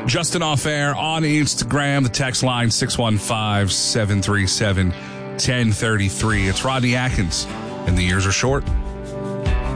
Justin Off Air on Instagram. The text line 615-737-1033. It's Rodney Atkins, and the years are short.